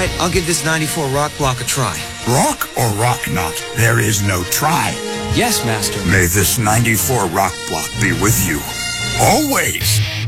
right, I'll give this 94 rock block a try. Rock or rock not? There is no try. Yes, Master. May this 94 rock block be with you. Always.